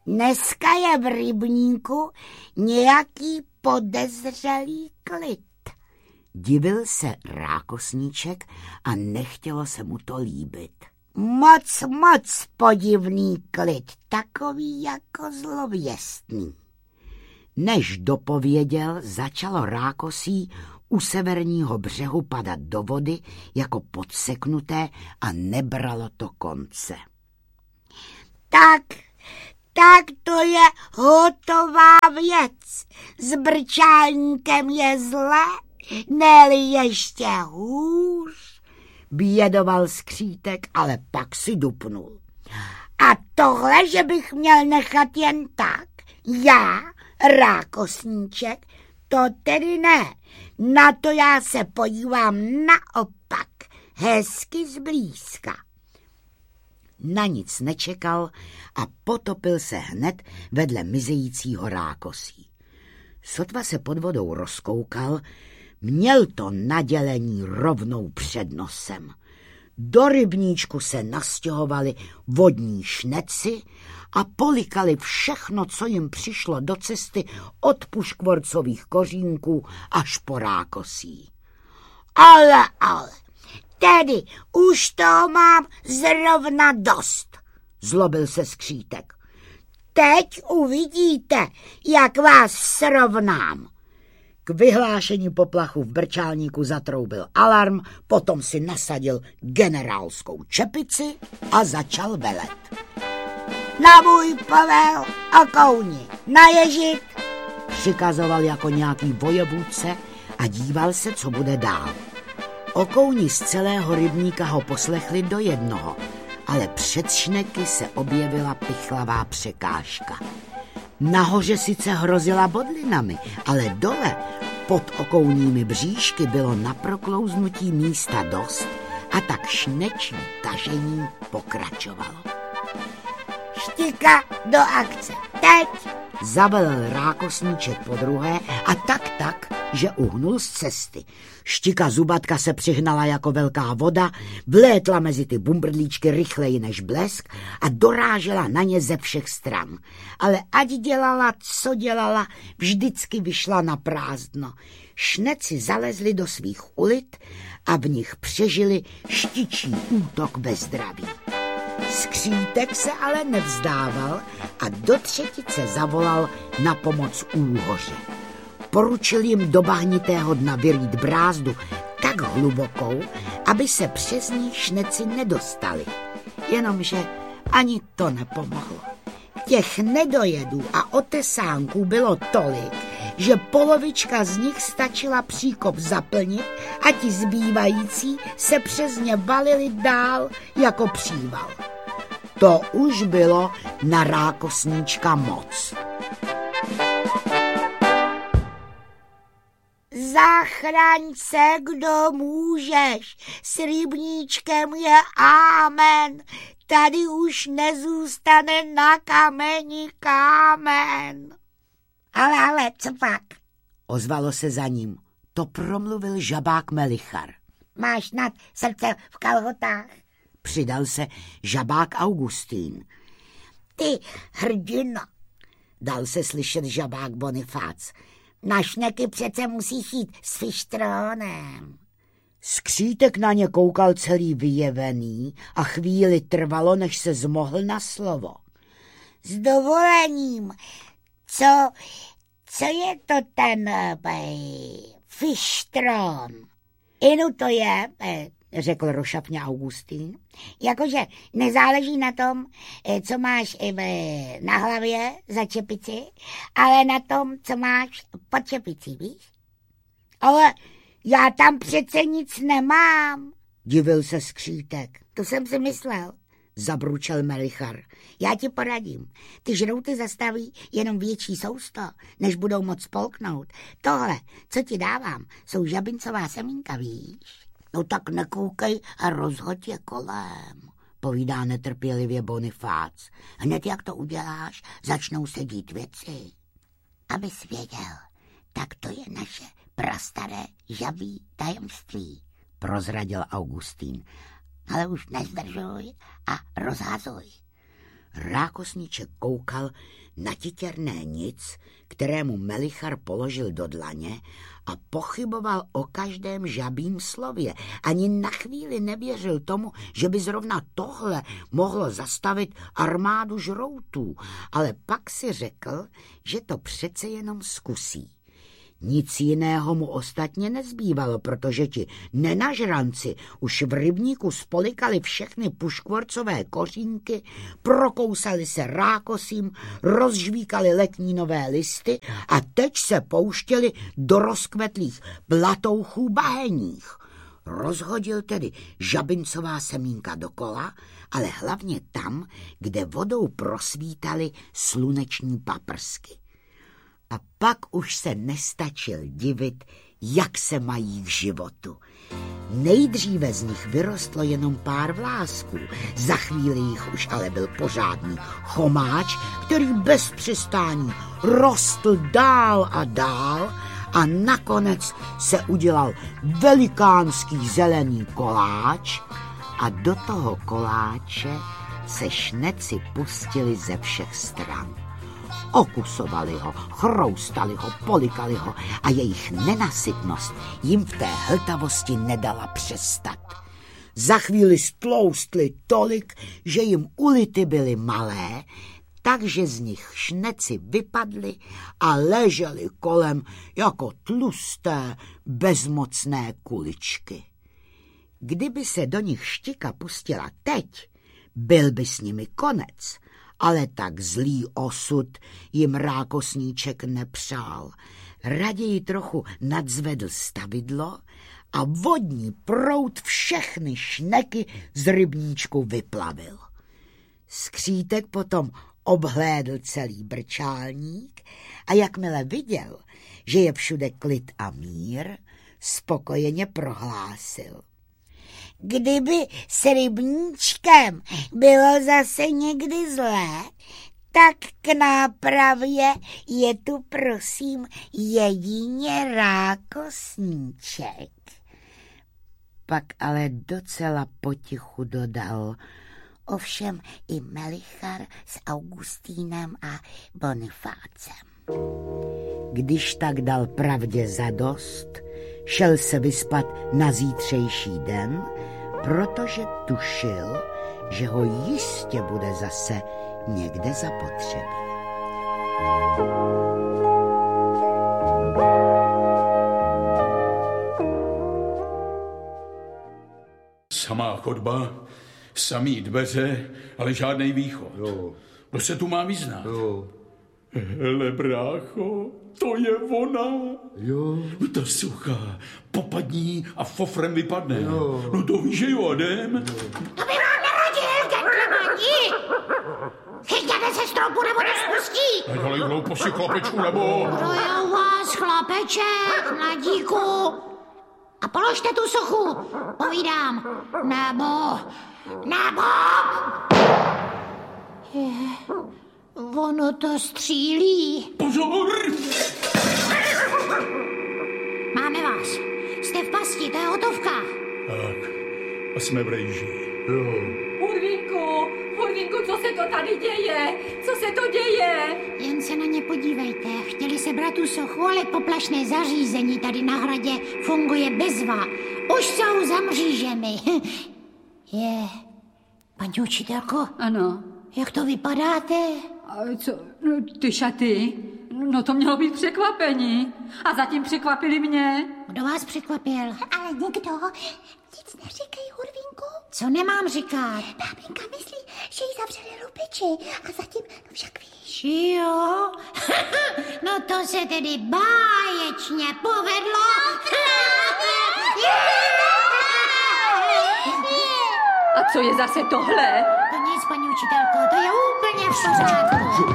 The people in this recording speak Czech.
Dneska je v rybníku nějaký podezřelý klid. Divil se rákosníček a nechtělo se mu to líbit. Moc podivný klid, takový jako zlověstný. Než dopověděl, začalo rákosí u severního břehu padat do vody jako podseknuté a nebralo to konce. Tak to je hotová věc. S brčálníkem je zle, ne-li ještě hůř, bědoval Skřítek, ale pak si dupnul. A tohle, že bych měl nechat jen tak, já, rákosníček, to tedy ne. Na to já se podívám naopak, hezky zblízka. Na nic nečekal a potopil se hned vedle mizejícího rákosí. Sotva se pod vodou rozkoukal, měl to nadělení rovnou před nosem. Do rybníčku se nastěhovali vodní šneci a polikali všechno, co jim přišlo do cesty od puškvorcových kořínků až po rákosí. Ale, tedy už toho mám zrovna dost, zlobil se Skřítek. Teď uvidíte, jak vás srovnám. K vyhlášení poplachu v brčálníku zatroubil alarm, potom si nasadil generálskou čepici a začal velet. Na můj povel, okouni, naježit, přikazoval jako nějaký vojevůdce a díval se, co bude dál. Okouni z celého rybníka ho poslechli do jednoho, ale před šneky se objevila pichlavá překážka. Nahoře sice hrozila bodlinami, ale dole pod okouními bříšky bylo na proklouznutí místa dost a tak šnečí tažení pokračovalo. Štika do akce, teď! Zavelel rákosníček podruhé a tak, že uhnul z cesty. Štika Zubatka se přihnala jako velká voda, vlétla mezi ty bumbrdlíčky rychleji než blesk a dorážela na ně ze všech stran. Ale ať dělala, co dělala, vždycky vyšla na prázdno. Šneci zalezli do svých ulit a v nich přežili štičí útok ve zdraví. Skřítek se ale nevzdával a do třetice zavolal na pomoc úhoře. Poručil jim do bahnitého dna vyrýt brázdu tak hlubokou, aby se přes ní šneci nedostali. Jenomže ani to nepomohlo. Těch nedojedů a otesánků bylo tolik, že polovička z nich stačila příkop zaplnit a ti zbývající se přes ně valili dál jako příval. To už bylo na rákosníčka moc. Zachraň se, kdo můžeš, s rybníčkem je amen, tady už nezůstane na kameni kámen. Ale, co pak? Ozvalo se za ním. To promluvil žabák Melichar. Máš snad srdce v kalhotách? Přidal se žabák Augustín. Ty hrdino, dal se slyšet žabák Bonifác. Na šneky přece musíš jít s fištrónem. Skřítek na ně koukal celý vyjevený a chvíli trvalo, než se zmohl na slovo. S dovolením, co je to ten fištrón? Inu to je, řekl rošapně Augustín. Jakože nezáleží na tom, co máš na hlavě za čepici, ale na tom, co máš pod čepicí, víš? Ale já tam přece nic nemám, divil se Skřítek. To jsem si myslel, zabručel Melichar. Já ti poradím. Ty žrouty zastaví jenom větší sousto, než budou moc spolknout. Tohle, co ti dávám, jsou žabincová semínka, víš? No tak nekoukej a rozhoď je kolem, povídá netrpělivě Bonifác. Hned jak to uděláš, začnou se dít věci. Abys věděl, tak to je naše prastaré žabí tajemství, prozradil Augustín. Ale už nezdržuj a rozhazuj. Rákosníček koukal na titěrné nic, kterému Melichar položil do dlaně a pochyboval o každém žabím slově. Ani na chvíli nevěřil tomu, že by zrovna tohle mohlo zastavit armádu žroutů, ale pak si řekl, že to přece jenom zkusí. Nic jiného mu ostatně nezbývalo, protože ti nenažranci už v rybníku spolikali všechny puškvorcové kořínky, prokousali se rákosím, rozžvíkali letní nové listy a teď se pouštěli do rozkvetlých blatouchů baheních. Rozhodil tedy žabincová semínka dokola, ale hlavně tam, kde vodou prosvítaly sluneční paprsky. A pak už se nestačil divit, jak se mají k životu. Nejdříve z nich vyrostlo jenom pár vlásků, za chvíli jich už ale byl pořádný chomáč, který bez přistání rostl dál a dál a nakonec se udělal velikánský zelený koláč a do toho koláče se šneci pustili ze všech stran. Okusovali ho, chroustali ho, polikali ho a jejich nenasytnost jim v té hltavosti nedala přestat. Za chvíli stloustli tolik, že jim ulity byly malé, takže z nich šneci vypadly a ležely kolem jako tlusté, bezmocné kuličky. Kdyby se do nich Štika pustila teď, byl by s nimi konec. Ale tak zlý osud jim Rákosníček nepřál. Raději trochu nadzvedl stavidlo a vodní proud všechny šneky z rybníčku vyplavil. Skřítek potom obhlédl celý brčálník a jakmile viděl, že je všude klid a mír, spokojeně prohlásil: Kdyby s rybníčkem bylo zase někdy zlé, tak k nápravě je tu prosím jedině Rákosníček. Pak ale docela potichu dodal: Ovšem i Melichar s Augustínem a Bonifácem. Když tak dal pravdě zadost, šel se vyspat na zítřejší den, protože tušil, že ho jistě bude zase někde zapotřebí. Samá chodba, samý dveře, ale žádnej východ. Jo. Kdo se tu má vyznat? Jo. Hele, brácho, to je ona. Jo. Ta suchá, popadní a fofrem vypadne. Jo. No to víš, že jo, Adem? To by vám narodil, gentlemani! Chyťte se stroupu, nebo to spustí! Dělej hlouposti, chlapečku, nebo... Kdo je u vás, chlapeček, mladíku? A položte tu sochu, povídám. Nebo... Ono to střílí. Pozor! Máme vás. Jste v pasti, to je hotovka. Tak, a jsme v rejži. Jo. Hurvínku, co se to tady děje? Co se to děje? Jen se na ně podívejte. Chtěli sebrat tu sochu, ale poplašné zařízení tady na hradě funguje bezva. Už jsou za mřížemi. Paní učitelko? Ano. Jak to vypadáte? A co? No, ty šaty? No to mělo být překvapení. A zatím překvapili mě. Kdo vás překvapil? Ale někdo, nic neříkej, Hurvínku. Co nemám říkat? Bábinka myslí, že jí zavřeli lupiči a zatím, no však víš. Jo? No to se tedy báječně povedlo. A co je zase tohle? To nic, paní učitelko, to je úplně v pořádku.